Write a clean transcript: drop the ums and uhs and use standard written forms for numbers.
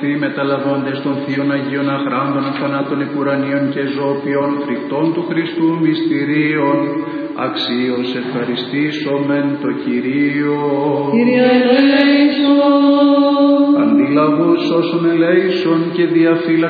ενωθεί μεταλαβώντες των θείων Αγίων Αχράντων θανάτων επουρανίων και ζωοποιών φρικτών του Χριστού μυστηρίων, αξίως ευχαριστήσομεν το Κυρίο. Κύριε ελέησον. Αντιλαβούς όσων ελέησον και διαφύλαξον